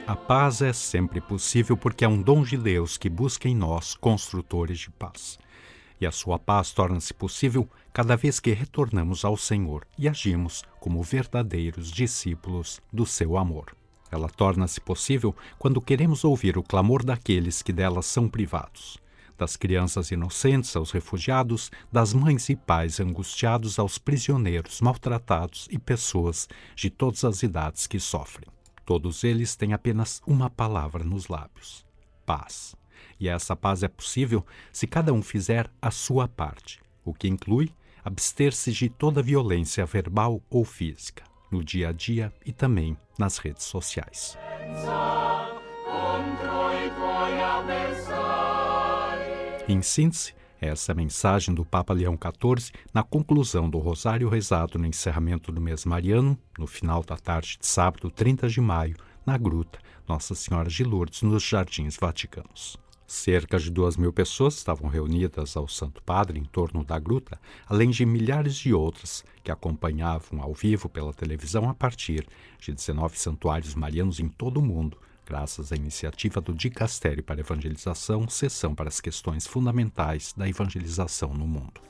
A paz é sempre possível porque é um dom de Deus que busca em nós construtores de paz. E a sua paz torna-se possível cada vez que retornamos ao Senhor e agimos como verdadeiros discípulos do seu amor. Ela torna-se possível quando queremos ouvir o clamor daqueles que dela são privados. Das crianças inocentes aos refugiados, das mães e pais angustiados aos prisioneiros maltratados e pessoas de todas as idades que sofrem. Todos eles têm apenas uma palavra nos lábios: paz. E essa paz é possível se cada um fizer a sua parte, o que inclui abster-se de toda violência verbal ou física, no dia a dia e também nas redes sociais. Em síntese, essa é a mensagem do Papa Leão XIV na conclusão do rosário rezado no encerramento do mês mariano, no final da tarde de sábado, 30 de maio, na gruta Nossa Senhora de Lourdes, nos Jardins Vaticanos. Cerca de 2.000 pessoas estavam reunidas ao Santo Padre em torno da gruta, além de milhares de outras que acompanhavam ao vivo pela televisão a partir de 19 santuários marianos em todo o mundo, graças à iniciativa do Dicastério para a Evangelização, Sessão para as Questões Fundamentais da Evangelização no Mundo.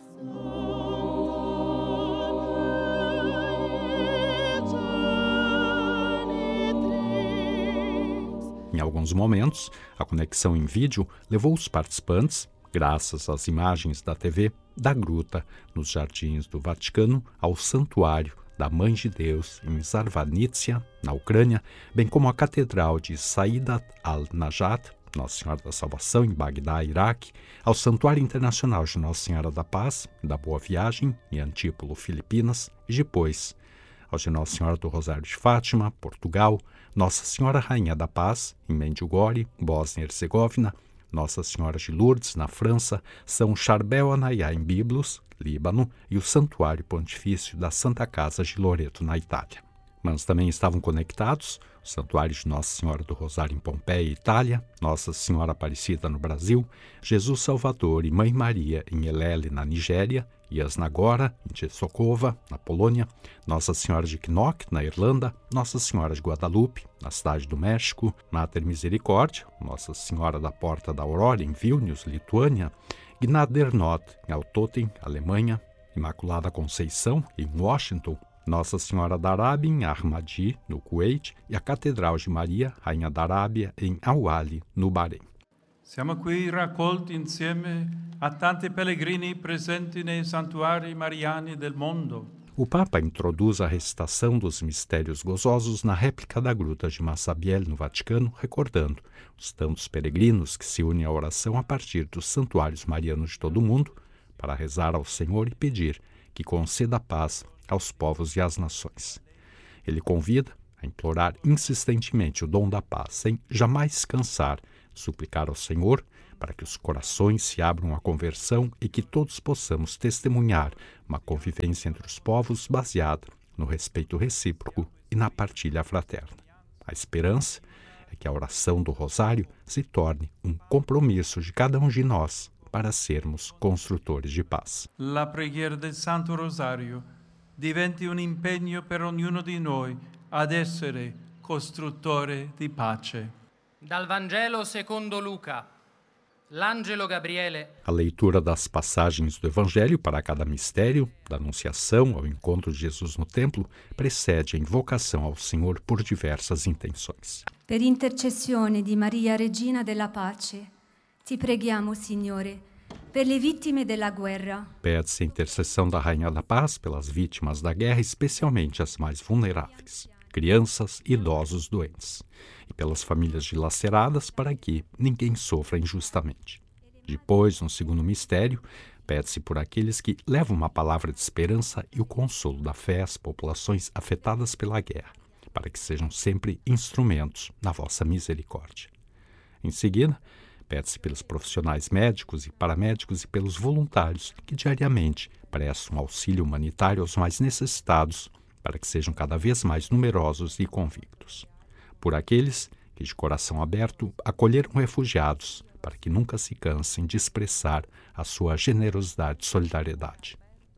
Em alguns momentos, a conexão em vídeo levou os participantes, graças às imagens da TV, da gruta nos Jardins do Vaticano ao Santuário da Mãe de Deus em Zarvanitsia, na Ucrânia, bem como a Catedral de Saidat al-Najat, Nossa Senhora da Salvação, em Bagdá, Iraque, ao Santuário Internacional de Nossa Senhora da Paz, da Boa Viagem, em Antípolo, Filipinas, e depois ao de Nossa Senhora do Rosário de Fátima, Portugal, Nossa Senhora Rainha da Paz, em Medjugorje, Bósnia e Herzegovina, Nossa Senhora de Lourdes, na França, São Charbel Anaiá, em Biblos, Líbano, e o Santuário Pontifício da Santa Casa de Loreto, na Itália. Mas também estavam conectados o Santuário de Nossa Senhora do Rosário em Pompeia, Itália, Nossa Senhora Aparecida no Brasil, Jesus Salvador e Mãe Maria em Elele, na Nigéria, Jasnagora, em Częstochowa, na Polônia, Nossa Senhora de Knock, na Irlanda, Nossa Senhora de Guadalupe, na Cidade do México, Mater Misericórdia, Nossa Senhora da Porta da Aurora, em Vilnius, Lituânia, Gnadernot, em Altoten, Alemanha, Imaculada Conceição, em Washington, Nossa Senhora da Arábia, em Ahmadi, no Kuwait, e a Catedral de Maria, Rainha da Arábia, em Awali, no Bahrein. Siamo qui raccolti insieme a tanti pellegrini presenti nei santuari mariani del mondo. O Papa introduz a recitação dos mistérios gozosos na réplica da gruta de Massabielle, no Vaticano, recordando os tantos peregrinos que se unem à oração a partir dos santuários marianos de todo o mundo para rezar ao Senhor e pedir que conceda paz aos povos e às nações. Ele convida a implorar insistentemente o dom da paz, sem jamais cansar de suplicar ao Senhor para que os corações se abram à conversão e que todos possamos testemunhar uma convivência entre os povos baseada no respeito recíproco e na partilha fraterna. A esperança é que a oração do Rosário se torne um compromisso de cada um de nós para sermos construtores de paz. La preghiera del Santo Rosario diventi un impegno per ognuno di noi ad essere costruttore di pace. Dal Vangelo secondo Luca. L'angelo Gabriele. A leitura das passagens do Evangelho para cada mistério, da Anunciação ao encontro de Jesus no templo, precede a invocação ao Senhor por diversas intenções. Per intercessione di Maria Regina della Pace, ti preghiamo, Signore, per le vittime della guerra. Pede-se a intercessão da Rainha da Paz pelas vítimas da guerra, especialmente as mais vulneráveis, crianças e idosos doentes, e pelas famílias dilaceradas para que ninguém sofra injustamente. Depois, no segundo mistério, pede-se por aqueles que levam uma palavra de esperança e o consolo da fé às populações afetadas pela guerra, para que sejam sempre instrumentos da vossa misericórdia. Em seguida, pede-se pelos profissionais médicos e paramédicos e pelos voluntários que diariamente prestam auxílio humanitário aos mais necessitados, para que sejam cada vez mais numerosos e convictos. Por aqueles que, de coração aberto, acolheram refugiados, para que nunca se cansem de expressar a sua generosidade e solidariedade.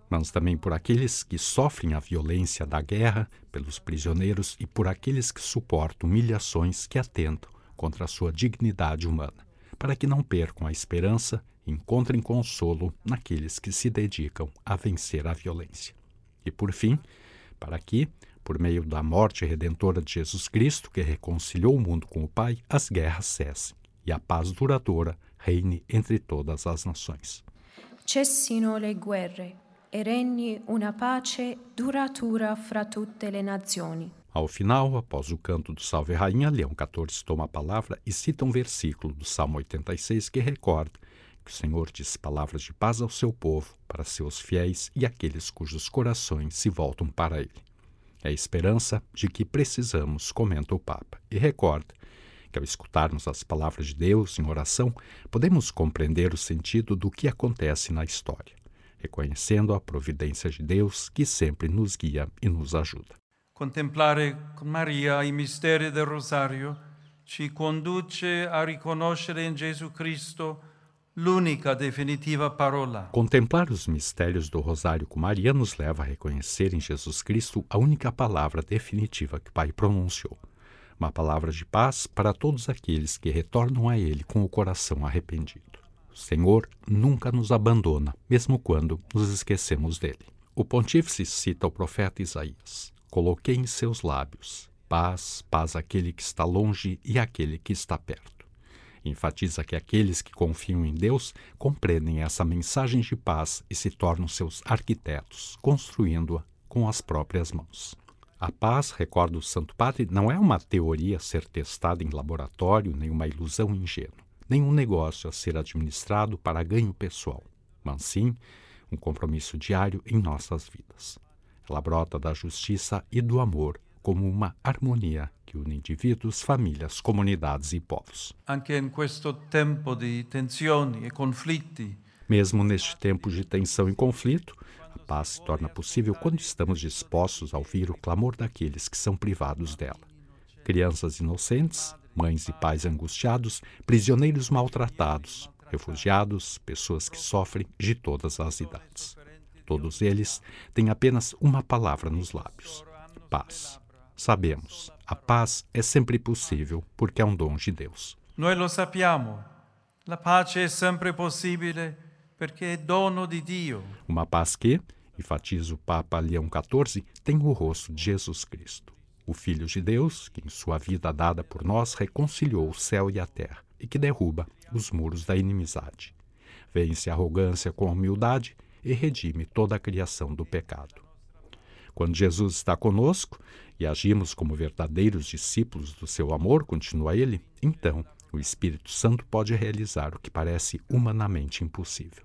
mas também por aqueles que sofrem a violência da guerra, pelos prisioneiros e por aqueles que suportam humilhações que atentam contra a sua dignidade humana, para que não percam a esperança e encontrem consolo naqueles que se dedicam a vencer a violência. E por fim, para que, por meio da morte redentora de Jesus Cristo, que reconciliou o mundo com o Pai, as guerras cessem e a paz duradoura reine entre todas as nações. Cessino le guerre e regni una pace duratura fra tutte le nazioni. Ao final, após o canto do Salve Rainha, Leão XIV toma a palavra e cita um versículo do Salmo 86 que recorda que o Senhor diz palavras de paz ao seu povo, para seus fiéis e aqueles cujos corações se voltam para ele. É a esperança de que precisamos, comenta o Papa, e recorda que ao escutarmos as palavras de Deus em oração, podemos compreender o sentido do que acontece na história, reconhecendo a providência de Deus que sempre nos guia e nos ajuda. Contemplare con Maria i misteri del Rosario ci conduce a riconoscere in Gesù Cristo l'unica definitiva parola. Contemplar os mistérios do Rosário com Maria nos leva a reconhecer em Jesus Cristo a única palavra definitiva que o Pai pronunciou. Uma palavra de paz para todos aqueles que retornam a Ele com o coração arrependido. O Senhor nunca nos abandona, mesmo quando nos esquecemos dele. O pontífice cita o profeta Isaías. Coloquei em seus lábios paz, paz àquele que está longe e àquele que está perto. Enfatiza que aqueles que confiam em Deus compreendem essa mensagem de paz e se tornam seus arquitetos, construindo-a com as próprias mãos. A paz, recorda o Santo Padre, não é uma teoria a ser testada em laboratório, nem uma ilusão ingênua, nem um negócio a ser administrado para ganho pessoal, mas sim um compromisso diário em nossas vidas. Ela brota da justiça e do amor como uma harmonia que une indivíduos, famílias, comunidades e povos. Anche in questo tempo di tensioni e conflitti, Mesmo neste tempo de tensão e conflito, a paz se torna possível quando estamos dispostos a ouvir o clamor daqueles que são privados dela. Crianças inocentes, mães e pais angustiados, prisioneiros maltratados, refugiados, pessoas que sofrem de todas as idades. Todos eles têm apenas uma palavra nos lábios: paz. Sabemos, a paz é sempre possível porque é um dom de Deus. noi lo sappiamo, la pace è sempre possibile perché è dono di Dio. Uma paz que, enfatiza o Papa Leão XIV, tem o rosto de Jesus Cristo, o Filho de Deus, que em sua vida dada por nós reconciliou o céu e a terra e que derruba os muros da inimizade. Vence a arrogância com a humildade e redime toda a criação do pecado. Quando Jesus está conosco e agimos como verdadeiros discípulos do seu amor, continua ele, então o Espírito Santo pode realizar o que parece humanamente impossível.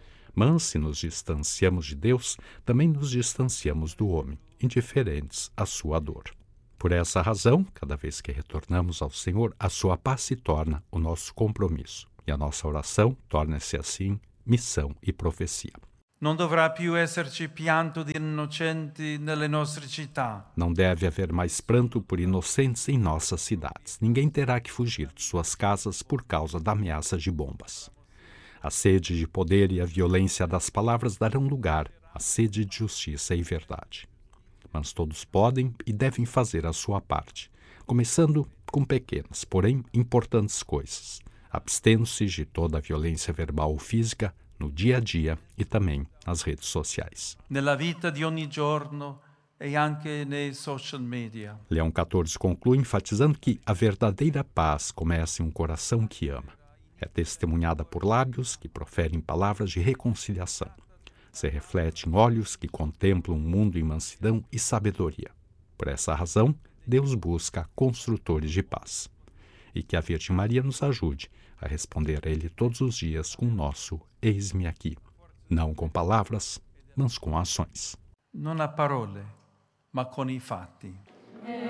Mas se nos distanciamos de Deus, também nos distanciamos do homem, indiferentes à sua dor. Por essa razão, cada vez que retornamos ao Senhor, a sua paz se torna o nosso compromisso e a nossa oração torna-se assim missão e profecia. Non dovrà più esserci pianto di innocenti nelle nostre città. Não deve haver mais pranto por inocentes em nossas cidades. Ninguém terá que fugir de suas casas por causa da ameaça de bombas. A sede de poder e a violência das palavras darão lugar à sede de justiça e verdade. Mas todos podem e devem fazer a sua parte, começando com pequenas, porém importantes coisas, abstendo-se de toda a violência verbal ou física no dia a dia e também nas redes sociais. Nella vita di ogni giorno e anche nei social media. Leão XIV conclui enfatizando que a verdadeira paz começa em um coração que ama. É testemunhada por lábios que proferem palavras de reconciliação. Se reflete em olhos que contemplam o mundo em mansidão e sabedoria. Por essa razão, Deus busca construtores de paz. E que a Virgem Maria nos ajude a responder a Ele todos os dias com o nosso eis-me aqui. Não com palavras, mas com ações. Non a parole, ma con i fatti.